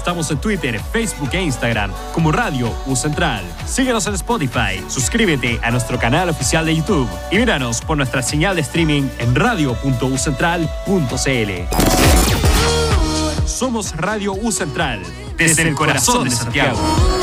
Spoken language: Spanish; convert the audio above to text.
Estamos en Twitter, Facebook e Instagram como Radio U Central. Síguenos en Spotify, suscríbete a nuestro canal oficial de YouTube y míranos por nuestra señal de streaming en radio.ucentral.cl. Somos Radio U Central, desde el corazón de Santiago.